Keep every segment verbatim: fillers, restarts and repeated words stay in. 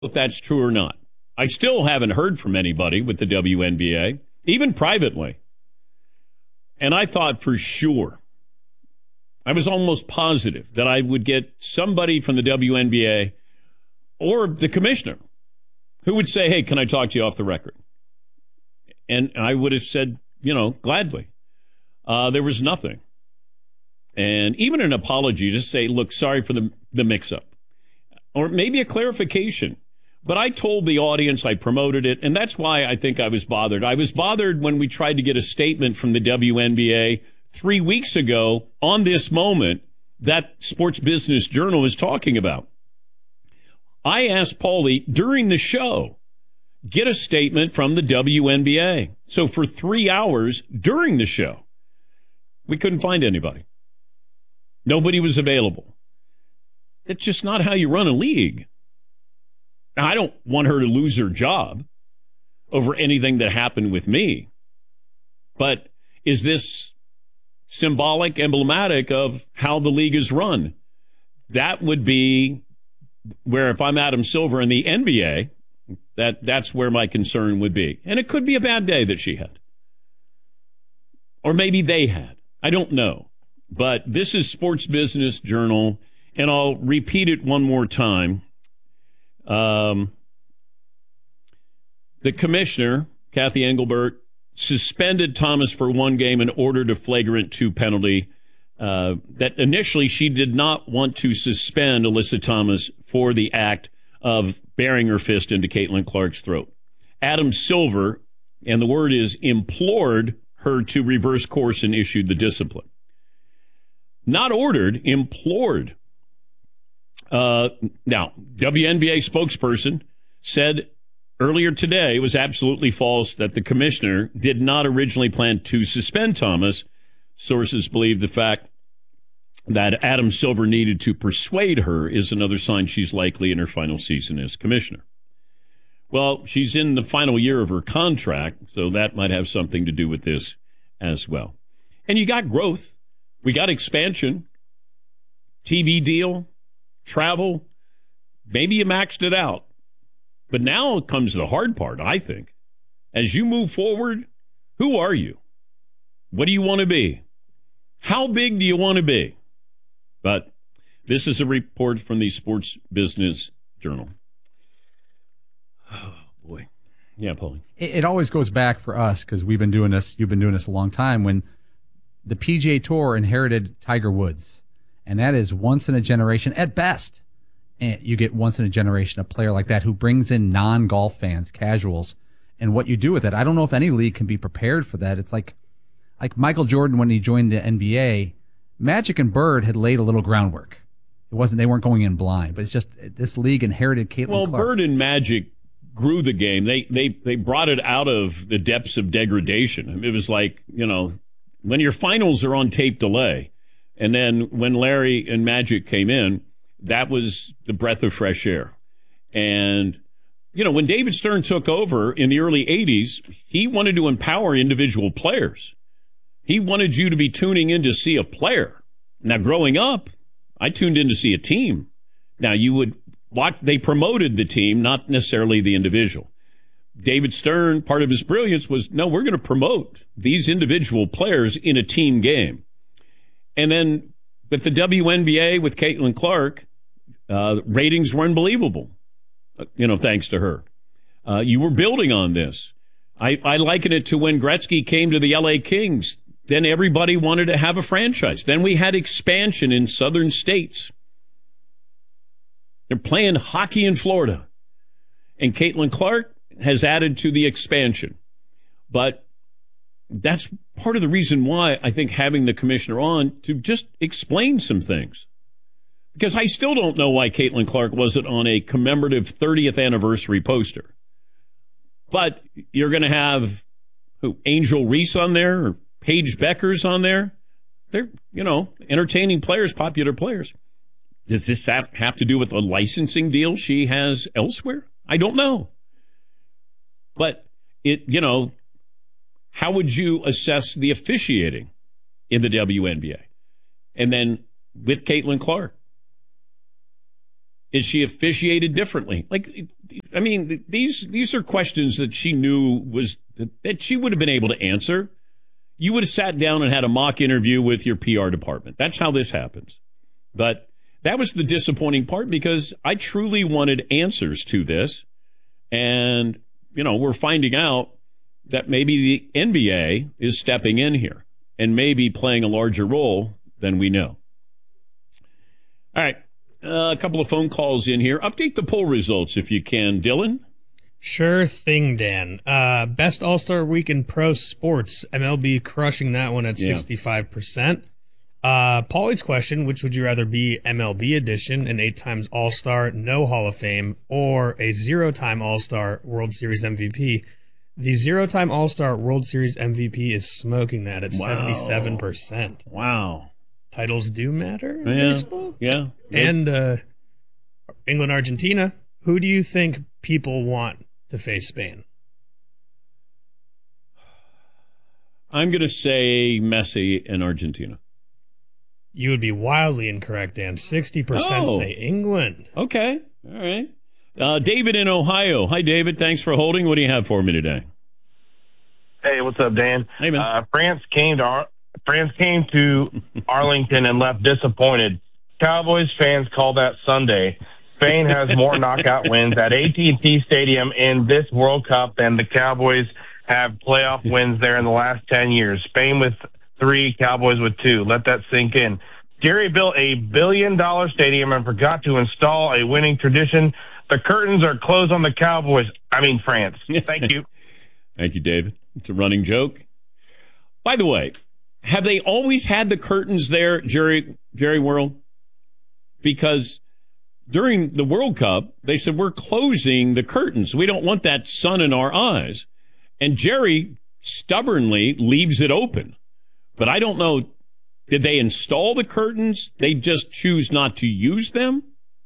if that's true or not. I still haven't heard from anybody with the W N B A, even privately. And I thought for sure, I was almost positive that I would get somebody from the W N B A or the commissioner who would say, hey, can I talk to you off the record? And I would have said, you know, gladly. Uh, there was nothing. And even an apology to say, look, sorry for the, the mix-up. Or maybe a clarification. But I told the audience, I promoted it, and that's why I think I was bothered. I was bothered when we tried to get a statement from the W N B A three weeks ago on this moment that Sports Business Journal is talking about. I asked Paulie during the show, get a statement from the W N B A. So for three hours during the show, we couldn't find anybody. Nobody was available. That's just not how you run a league. Now, I don't want her to lose her job over anything that happened with me. But is this symbolic, emblematic of how the league is run? That would be where, if I'm Adam Silver in the N B A, that, that's where my concern would be. And it could be a bad day that she had. Or maybe they had. I don't know. But this is Sports Business Journal, and I'll repeat it one more time. Um, the commissioner, Kathy Engelbert, suspended Thomas for one game and ordered a flagrant two penalty. Uh, that initially she did not want to suspend Alyssa Thomas for the act of burying her fist into Caitlin Clark's throat. Adam Silver, and the word is implored her to reverse course and issued the discipline. Not ordered, implored. Uh, now, W N B A spokesperson said earlier today it was absolutely false that the commissioner did not originally plan to suspend Thomas. Sources believe the fact that Adam Silver needed to persuade her is another sign she's likely in her final season as commissioner. Well, she's in the final year of her contract, so that might have something to do with this as well. And you got growth. We got expansion, T V deal, travel. Maybe you maxed it out. But now comes the hard part, I think. As you move forward, who are you? What do you want to be? How big do you want to be? But this is a report from the Sports Business Journal. Oh, boy. Yeah, Paulie. It, it always goes back for us, because we've been doing this, you've been doing this a long time, when the P G A Tour inherited Tiger Woods. And that is once in a generation at best. And you get once in a generation a player like that who brings in non-golf fans, casuals. And what you do with it, I don't know if any league can be prepared for that. It's like like Michael Jordan when he joined the N B A. Magic and Bird had laid a little groundwork. It wasn't they weren't going in blind, but it's just this league inherited Caitlin well, Clark. Well, Bird and Magic grew the game. They they they brought it out of the depths of degradation. It was like, you know, when your finals are on tape delay. And then when Larry and Magic came in, that was the breath of fresh air. And, you know, when David Stern took over in the early eighties, he wanted to empower individual players. He wanted you to be tuning in to see a player. Now, growing up, I tuned in to see a team. Now, you would watch, they promoted the team, not necessarily the individual. David Stern, part of his brilliance was, no, we're going to promote these individual players in a team game. And then with the W N B A, with Caitlin Clark, uh, ratings were unbelievable, you know, thanks to her. Uh, you were building on this. I, I liken it to when Gretzky came to the L A Kings. Then everybody wanted to have a franchise. Then we had expansion in southern states. They're playing hockey in Florida. And Caitlin Clark has added to the expansion. But that's part of the reason why I think having the commissioner on to just explain some things. Because I still don't know why Caitlin Clark wasn't on a commemorative thirtieth anniversary poster. But you're going to have who, Angel Reese on there or Paige Beckers on there. They're, you know, entertaining players, popular players. Does this have, have to do with a licensing deal she has elsewhere? I don't know. But it, you know, how would you assess the officiating in the W N B A? And then with Caitlin Clark. Is she officiated differently? Like, I mean, these these are questions that she knew was that she would have been able to answer. You would have sat down and had a mock interview with your P R department. That's how this happens. But that was the disappointing part because I truly wanted answers to this. And, you know, we're finding out that maybe the N B A is stepping in here and maybe playing a larger role than we know. All right. Uh, a couple of phone calls in here. Update the poll results if you can, Dylan. Sure thing, Dan. Uh, best All-Star Week in pro sports. M L B crushing that one at yeah. sixty-five percent. Uh, Paulie's question, which would you rather be, M L B edition, an eight times All-Star, no Hall of Fame, or a zero-time All-Star World Series M V P? The zero-time All-Star World Series M V P is smoking that at wow. seventy-seven percent. Wow. Titles do matter in yeah. baseball? Yeah. And uh, England, Argentina, who do you think people want to face Spain? I'm going to say Messi and Argentina. You would be wildly incorrect, Dan. sixty percent oh. say England. Okay. All right. Uh, David in Ohio. Hi, David. Thanks for holding. What do you have for me today? Hey, what's up, Dan? Hey, man. Uh, France came to Ar- France came to Arlington and left disappointed. Cowboys fans call that Sunday. Spain has more knockout wins at A T and T Stadium in this World Cup than the Cowboys have playoff wins there in the last ten years. Spain with three, Cowboys with two. Let that sink in. Jerry built a billion-dollar stadium and forgot to install a winning tradition. The curtains are closed on the Cowboys. I mean, France. Thank you. Thank you, David. It's a running joke. By the way, have they always had the curtains there, Jerry, Jerry World? Because during the World Cup, they said, we're closing the curtains. We don't want that sun in our eyes. And Jerry stubbornly leaves it open. But I don't know, did they install the curtains? They just choose not to use them?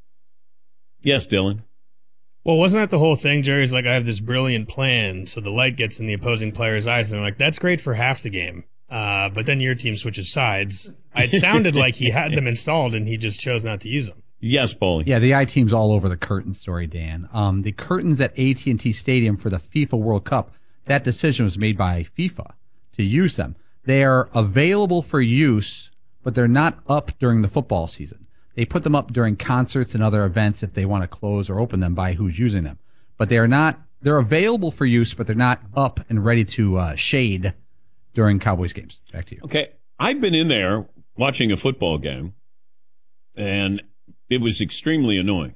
Yes, Dylan. Well, wasn't that the whole thing? Jerry's like, I have this brilliant plan, so the light gets in the opposing player's eyes. And they're like, that's great for half the game. Uh, but then your team switches sides. It sounded like he had them installed and he just chose not to use them. Yes, Paulie. Yeah, the I-Team's all over the curtain story, Dan. Um, the curtains at A T and T Stadium for the FIFA World Cup, that decision was made by FIFA to use them. They are available for use, but they're not up during the football season. They put them up during concerts and other events if they want to close or open them by who's using them. But they are not, they're available for use, but they're not up and ready to uh, shade during Cowboys games. Back to you. Okay. I've been in there watching a football game, and it was extremely annoying.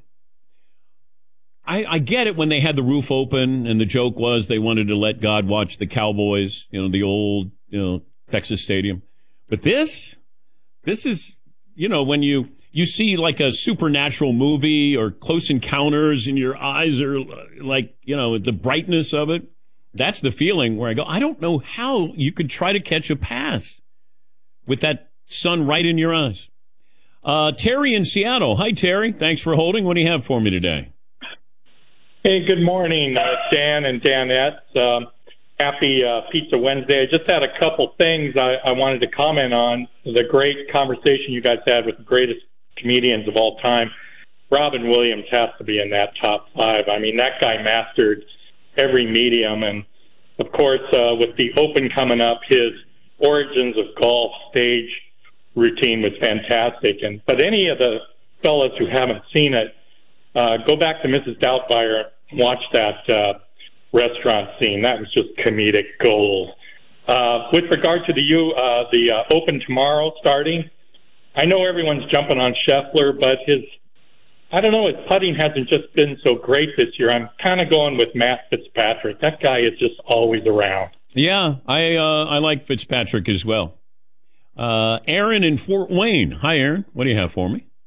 I, I get it when they had the roof open, and the joke was they wanted to let God watch the Cowboys, you know, the old, you know, Texas Stadium. But this, this is, you know, when you, you see like a supernatural movie or Close Encounters and your eyes are like, you know, the brightness of it. That's the feeling where I go, I don't know how you could try to catch a pass with that sun right in your eyes. Uh, Terry in Seattle. Hi, Terry. Thanks for holding. What do you have for me today? Hey, good morning, uh, Dan and Danette. Um, happy uh, Pizza Wednesday. I just had a couple things I, I wanted to comment on. The great conversation you guys had with the greatest comedians of all time. Robin Williams has to be in that top five. I mean, that guy mastered every medium. And, of course, uh, with the Open coming up, his Origins of Golf stage routine was fantastic. And But any of the fellas who haven't seen it, uh, go back to Missus Doubtfire and watch that uh, restaurant scene. That was just comedic gold. Uh, with regard to the U, uh, the uh, Open tomorrow starting, I know everyone's jumping on Scheffler, but his, I don't know, his putting hasn't just been so great this year. I'm kind of going with Matt Fitzpatrick. That guy is just always around. Yeah, I uh, I like Fitzpatrick as well. Uh, Aaron in Fort Wayne. Hi, Aaron. What do you have for me?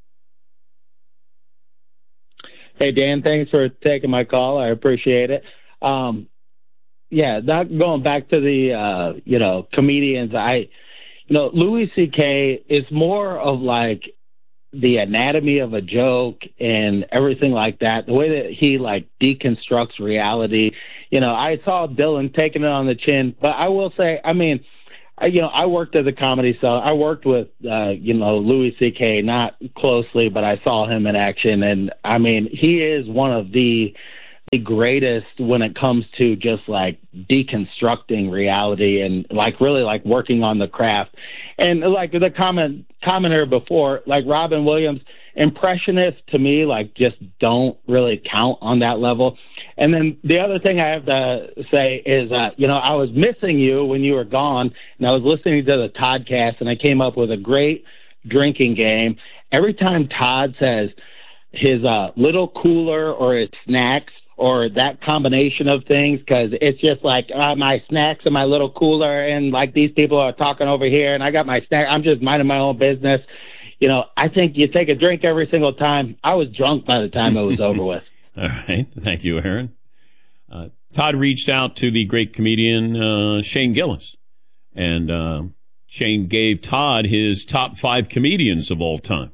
Hey, Dan. Thanks for taking my call. I appreciate it. Um, yeah, not going back to the, uh, you know, comedians. I, you know, Louis C K is more of like the anatomy of a joke and everything like that. The way that he like deconstructs reality. You know, I saw Dylan taking it on the chin, but I will say, I mean, I, you know, I worked as a comedy seller. I worked with, uh, you know, Louis C K, not closely, but I saw him in action. And I mean, he is one of the, the greatest when it comes to just like deconstructing reality and like really like working on the craft. And like the comment commenter before, like Robin Williams, impressionists to me, like just don't really count on that level. And then the other thing I have to say is, uh, you know, I was missing you when you were gone, and I was listening to the Toddcast, and I came up with a great drinking game. Every time Todd says his uh, little cooler or his snacks or that combination of things, because it's just like uh, my snacks and my little cooler, and like these people are talking over here, and I got my snack. I'm just minding my own business. You know, I think you take a drink every single time. I was drunk by the time it was over with. All right. Thank you, Aaron. Uh, Todd reached out to the great comedian uh, Shane Gillis, and uh, Shane gave Todd his top five comedians of all time.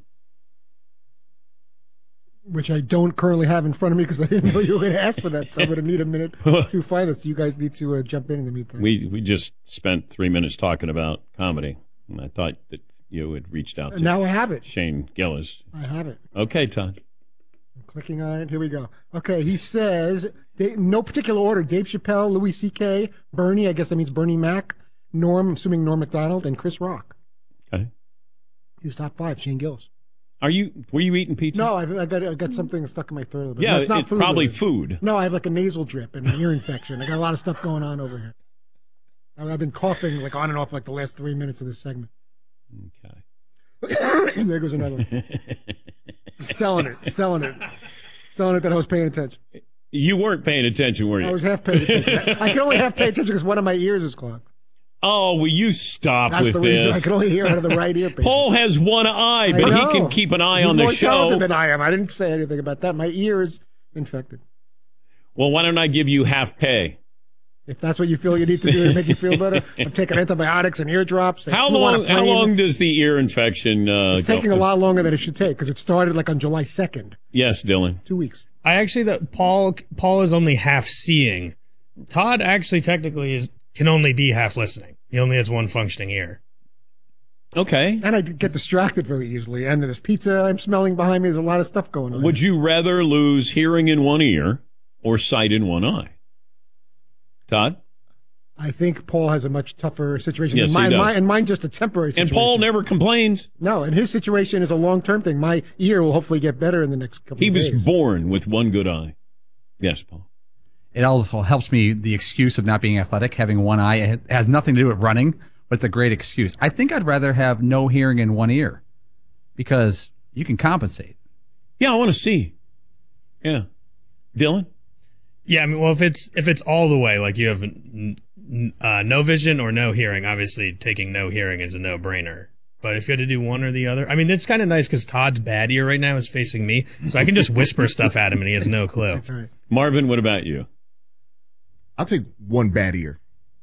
Which I don't currently have in front of me because I didn't know you were going to ask for that. So I'm going to need a minute to find it. So you guys need to uh, jump in in the meantime. We we just spent three minutes talking about comedy, and I thought that you had reached out to now I have it. Shane Gillis. I have it. Okay, Todd. I'm clicking on it. Here we go. Okay, he says, they, no particular order, Dave Chappelle, Louis C K, Bernie, I guess that means Bernie Mac, Norm, assuming Norm Macdonald, and Chris Rock. Okay. He's top five, Shane Gillis. Are you? Were you eating pizza? No, I've, I got I got something stuck in my throat. But yeah, it's not it's food probably related. food. No, I have like a nasal drip and an ear infection. I got a lot of stuff going on over here. I've been coughing like on and off like the last three minutes of this segment. Okay. There goes another one. selling it, selling it, selling it that I was paying attention. You weren't paying attention, were you? I was half paying attention. I can only half pay attention because one of my ears is clogged. Oh, will you stop That's with the reason this? I can only hear out of the right ear. Patient. Paul has one eye, but he can keep an eye He's on the more show. talented than I am. I didn't say anything about that. My ear is infected. Well, why don't I give you half pay? If that's what you feel you need to do to make you feel better, I'm taking antibiotics and ear drops. And How long? How long does the ear infection? Uh, it's taking go? a lot longer than it should take because it started like on July second. Yes, Dylan. Two weeks. I actually that Paul Paul is only half seeing. Todd actually technically is can only be half listening. He only has one functioning ear. Okay. And I get distracted very easily. And there's pizza I'm smelling behind me. There's a lot of stuff going on. Would you rather lose hearing in one ear or sight in one eye? Todd? I think Paul has a much tougher situation yes, than mine. He does. mine. And mine's just a temporary situation. And Paul never complains. No, and his situation is a long-term thing. My ear will hopefully get better in the next couple he of days. He was born with one good eye. Yes, Paul. It also helps me, the excuse of not being athletic, having one eye. It has nothing to do with running, but it's a great excuse. I think I'd rather have no hearing in one ear because you can compensate. Yeah, I want to see. Yeah. Dylan? Yeah, I mean, well, if it's if it's all the way, like you have uh, no vision or no hearing, obviously taking no hearing is a no-brainer. But if you had to do one or the other, I mean, it's kind of nice because Todd's bad ear right now is facing me, so I can just whisper stuff at him and he has no clue. That's right. Marvin, what about you? I'll take one bad ear.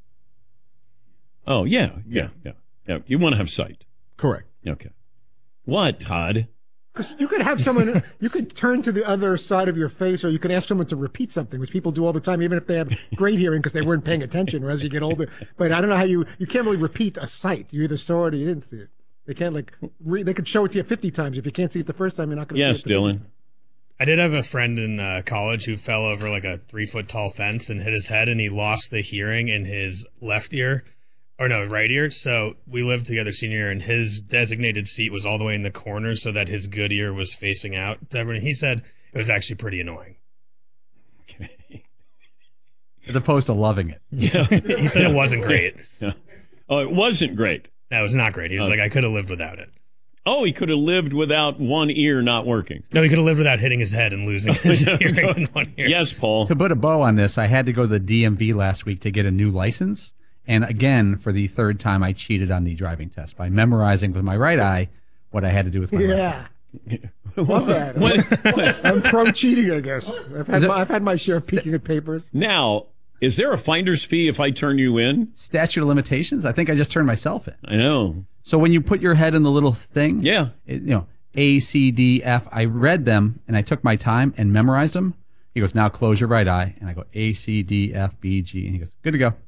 Oh, yeah, yeah, yeah. yeah. You want to have sight. Correct. Okay. What, Todd? Because you could have someone, you could turn to the other side of your face, or you could ask someone to repeat something, which people do all the time, even if they have great hearing because they weren't paying attention or as you get older. But I don't know how you, you can't really repeat a sight. You either saw it or you didn't see it. They can't like, re, they could show it to you fifty times. If you can't see it the first time, you're not going to yes, see it. Yes, Dylan. I did have a friend in uh, college who fell over like a three foot tall fence and hit his head, and he lost the hearing in his left ear. Or no, right ear. So we lived together senior year, and his designated seat was all the way in the corner so that his good ear was facing out to everyone. He said it was actually pretty annoying. Okay. As opposed to loving it. Yeah. He said it wasn't great. Yeah. Oh, it wasn't great. No, it was not great. He was okay. like, I could have lived without it. Oh, he could have lived without one ear not working. No, he could have lived without hitting his head and losing his hearing in one ear. Yes, Paul. To put a bow on this, I had to go to the D M V last week to get a new license. And again, for the third time, I cheated on the driving test by memorizing with my right eye what I had to do with my yeah. right eye. Love that. I'm pro cheating, I guess. I've had, it, my, I've had my share of peeking at papers. Now, is there a finder's fee if I turn you in? Statute of limitations? I think I just turned myself in. I know. So when you put your head in the little thing, yeah, it, you know, A, C, D, F, I read them and I took my time and memorized them. He goes, now close your right eye. And I go A, C, D, F, B, G. And he goes, good to go.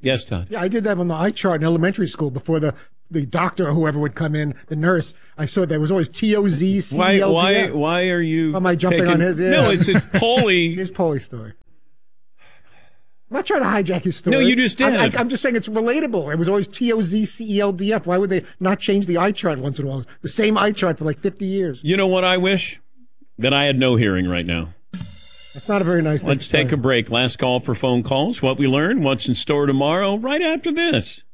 Yes, Todd. Yeah, I did that on the eye chart in elementary school before the, the doctor or whoever would come in, the nurse. I saw there was always T O Z C E L D Why? F. Why? Why are you? Am I jumping taking, on his? Yeah. No, it's it's Paulie. His Paulie story. I'm not trying to hijack his story. No, you just did. I, I, I'm just saying it's relatable. It was always T O Z C E L D F. Why would they not change the eye chart once in a while? The same eye chart for like fifty years. You know what I wish? That I had no hearing right now. That's not a very nice thing. Let's take a break. Last call for phone calls. What we learned, what's in store tomorrow, right after this.